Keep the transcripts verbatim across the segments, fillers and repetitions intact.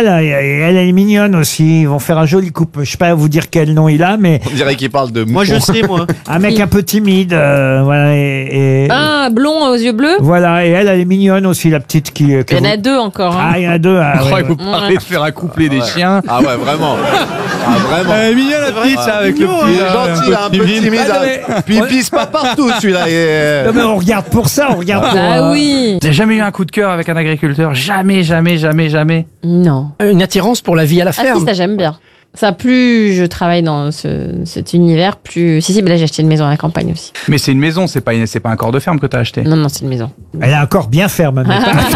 elle, elle, elle est mignonne aussi. Ils vont faire un joli couple. Je sais pas vous dire quel nom il a, mais On dirait qu'il parle de Moi, je sais, moi. un mec un peu timide. Euh, voilà, et, et- Ah, blond aux yeux bleus. voilà. Et elle, elle est mignonne aussi, la petite qui. que Il y en vous- a deux encore. hein. Ah, il y en a deux. Ah, Oh, ouais, il vous parlez de faire accoupler des chiens. Ah ouais, vraiment. Ah vraiment. Elle est mignonne la petite, ça, avec le Il petit. est gentil, là, un peu timide. Ah, non, hein. Puis il pisse pas partout, celui-là. et- Non, mais on regarde pour ça, on regarde pour. Ah euh, oui. T'as jamais eu un coup de cœur avec un agriculteur? Jamais, jamais, jamais, jamais. Non. Une attirance pour la vie à la Ah ferme. si, ça j'aime bien. Ça, plus je travaille dans ce, cet univers, plus... Si, si, mais là j'ai acheté une maison à la campagne aussi. Mais c'est une maison, c'est pas, une- c'est pas un corps de ferme que t'as acheté. Non, non, c'est une maison. Elle a un corps bien ferme. Mais pas-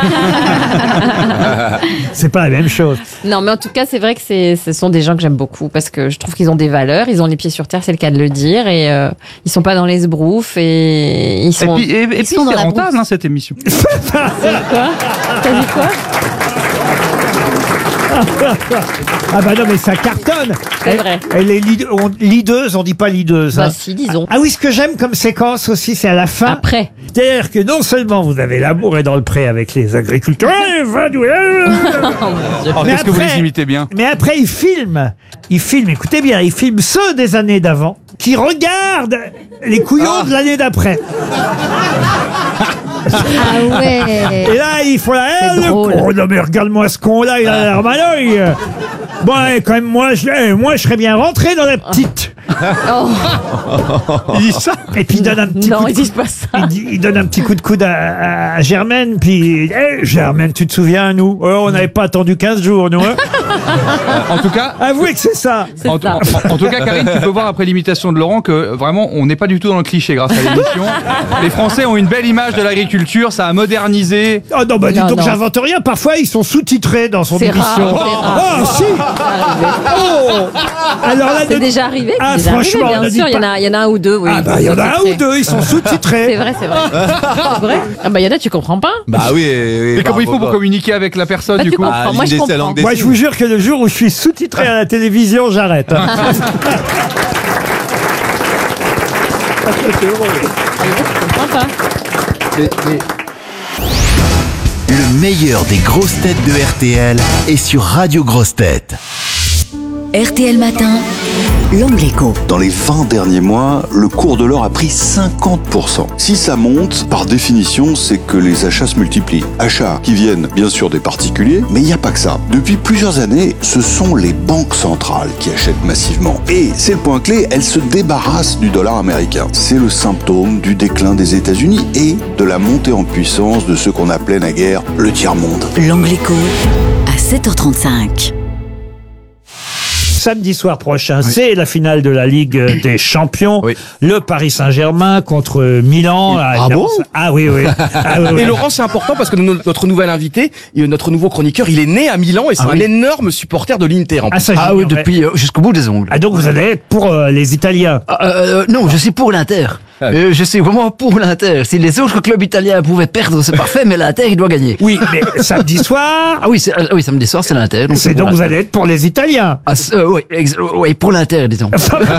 c'est pas la même chose. Non, mais en tout cas, c'est vrai que c'est, ce sont des gens que j'aime beaucoup parce que je trouve qu'ils ont des valeurs, ils ont les pieds sur terre, c'est le cas de le dire, et euh, ils sont pas dans les sbroufs et ils Et sont... puis, et, et ils puis sont dans c'est la rentable, brousse. hein, cette émission. Quoi? T'as dit quoi? Ah bah non, mais ça cartonne. C'est Elle, vrai. elle est lead- on- leaduse, on dit pas leaduse. Bah hein. si, disons. Ah oui, ce que j'aime comme séquence aussi, c'est à la fin. Après. C'est-à-dire que non seulement vous avez l'amour est dans le pré avec les agriculteurs, ouais, va nous- Alors, Mais qu'est-ce que vous après- les imitez bien? mais après ils filment, ils filment, écoutez bien, ils filment ceux des années d'avant qui regardent les couillons de l'année d'après. Ah ouais. Et là, ils font la C'est le drôle. con. Non mais regarde-moi ce con-là, il a l'air malheureux. Bon, ouais, quand même, moi, je, eh, moi, je serais bien rentré dans la petite. Oh, Il dit ça. Et puis il donne un petit non, coup de ils disent pas ça. Il, dit- il donne un petit coup de coude à, à- à Germaine, puis hey, Germaine, tu te souviens, nous oh, on n'avait pas attendu quinze jours, nous. Hein En tout cas, avouez que c'est ça. C'est en, ça. en- en tout cas, Karine, tu peux voir après l'imitation de Laurent que vraiment, on n'est pas du tout dans le cliché grâce à l'émission. Les Français ont une belle image de l'agriculture, ça a modernisé. Oh non, bah dis Non, donc, non. j'invente rien. Parfois, ils sont sous-titrés dans son C'est émission. rare, c'est rare. Oh, si. Oh. Alors là, C'est ne- déjà arrivé. Ah, c'est déjà franchement, arrivé, ne bien dites sûr, il y en pas- a, il y en a un ou deux. Oui, Ah bah, il y en a un ou sous-titrés. deux, ils sont sous-titrés. C'est vrai, c'est vrai. C'est vrai. Ah bah il y en a, tu comprends pas. Bah oui. oui, Et oui, comment il faut bravo. pour communiquer avec la personne Bah, du tu coup? comprends. Ah, Moi je l'idée, c'est la comprends. langue des Moi, je vous jure que le jour où je suis sous-titré à la télévision, j'arrête. hein. Ah, il y en a, tu comprends pas. Le meilleur des grosses têtes de R T L est sur Radio Grosses Têtes. R T L Matin, l'Angle Écho. Dans les vingt derniers mois, le cours de l'or a pris cinquante pour cent. Si ça monte, par définition, c'est que les achats se multiplient. Achats qui viennent bien sûr des particuliers, mais il n'y a pas que ça. Depuis plusieurs années, ce sont les banques centrales qui achètent massivement. Et c'est le point clé, elles se débarrassent du dollar américain. C'est le symptôme du déclin des États-Unis et de la montée en puissance de ce qu'on appelait naguère le tiers-monde. L'Angle Écho, à sept heures trente-cinq. Samedi soir prochain, c'est la finale de la Ligue des Champions. Oui. Le Paris Saint-Germain contre Milan. Ah, évidemment, bon ça- Ah oui, oui. Ah, oui, oui. Et Laurent, c'est important parce que no- notre nouvel invité, et notre nouveau chroniqueur, il est né à Milan et c'est Ah un oui. énorme supporter de l'Inter. En Ah, plus. ça, Ah oui, j'ignorais. depuis euh, jusqu'au bout des ongles. Ah, donc vous allez être pour euh, les Italiens. Ah, euh, non, je suis pour l'Inter. Euh, je suis vraiment pour l'Inter. Si les autres clubs italiens pouvaient perdre, c'est parfait, mais l'Inter, il doit gagner. Oui, mais samedi soir, Ah oui, c'est, euh, oui, samedi soir, c'est l'Inter. donc c'est pour donc vous l'Inter. allez être pour les Italiens. Ah, c'est- euh, oui, ex- euh, oui, pour l'Inter, disons.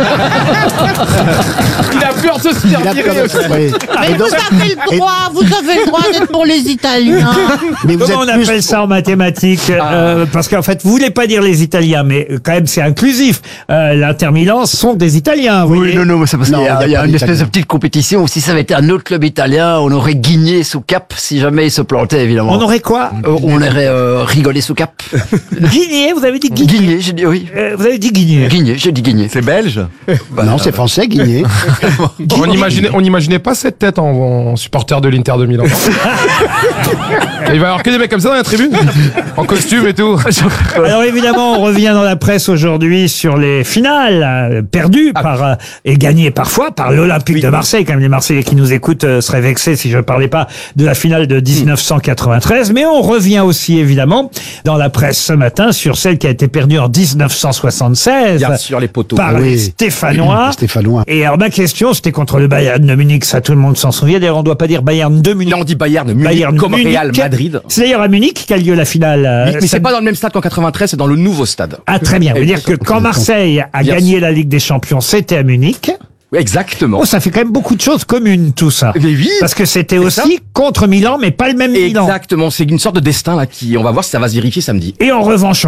Il a peur de se faire virer aussi. Mais vous avez le droit, vous avez le droit d'être pour les Italiens. Mais vous Comment on êtes plus appelle ça en mathématiques euh, Parce qu'en fait, vous voulez pas dire les Italiens, mais euh, quand même c'est inclusif. Euh, L'Inter Milan sont des Italiens. Vous Oui, voyez. non, non, mais c'est parce Non, qu'il y a, il y a il y a pas une d'Italien. espèce de petite compétition. Si ça avait été un autre club italien, on aurait guigné sous cap si jamais il se plantait, évidemment. On aurait quoi Euh, on aurait euh, rigolé sous cap. Guigné, vous avez dit Guigné. Guigné, j'ai dit oui. Euh, vous avez dit Guigné. Guigné, j'ai dit guigné. C'est belge. Non, c'est français, Guigné. On n'imaginait, on n'imaginait pas cette tête en, en supporter de l'Inter de Milan. Il va y avoir que des mecs comme ça dans la tribune, en costume et tout. Alors évidemment, on revient dans la presse aujourd'hui sur les finales euh, perdues par euh, et gagnées parfois par l'Olympique de Marseille. Quand même, les Marseillais qui nous écoutent euh, seraient vexés si je ne parlais pas de la finale de dix-neuf cent quatre-vingt-treize. Mais on revient aussi évidemment dans la presse ce matin sur celle qui a été perdue en dix-neuf cent soixante-seize Bien sûr, les poteaux. par les Oui. Stéphanois. Stéphanois. Et alors ma question, c'était contre le Bayern de Munich. Ça, tout le monde s'en souvient. D'ailleurs, on ne doit pas dire Bayern de Munich. Là, on dit Bayern, Munich, Bayern comme Munich. Real Madrid. C'est d'ailleurs à Munich qu'a lieu la finale. euh, Mais, mais c'est samedi. pas dans le même stade qu'en quatre-vingt-treize, c'est dans le nouveau stade. Ah, très bien. Ça veut dire que quand Marseille a Bien gagné sûr. la Ligue des Champions, c'était à Munich. Oui, exactement. Oh, ça fait quand même beaucoup de choses communes, tout ça. Mais oui. Parce que c'était C'est aussi ça. contre Milan, mais pas le même Milan. Exactement. C'est une sorte de destin là qui, on va voir si ça va se vérifier samedi. Et en revanche,